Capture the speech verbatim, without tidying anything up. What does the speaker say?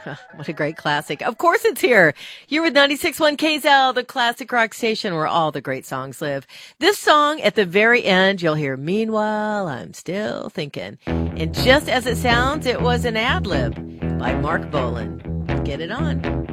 What a great classic. Of course it's here. You're with ninety-six point one K Z L, the classic rock station where all the great songs live. This song, at the very end, you'll hear, "Meanwhile, I'm Still Thinking." And just as it sounds, it was an ad-lib by Mark Bolan. Get it on.